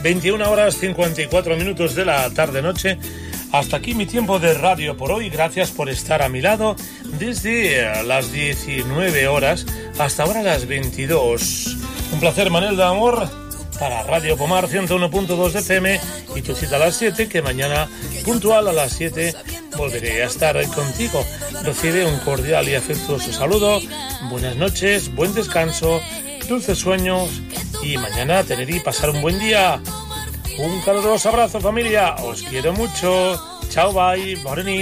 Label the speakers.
Speaker 1: 21 horas 54 minutos de la tarde-noche. Hasta aquí mi tiempo de radio por hoy. Gracias por estar a mi lado desde las 19 horas hasta ahora las 22. Un placer, Manel de Amor, para Radio Pomar 101.2 FM y tu cita a las 7, que mañana puntual a las 7 volveré a estar contigo. Recibe un cordial y afectuoso saludo. Buenas noches, buen descanso, dulces sueños y mañana tener y pasar un buen día. Un caluroso abrazo, familia. Os quiero mucho. Chao, bye. Bona nit.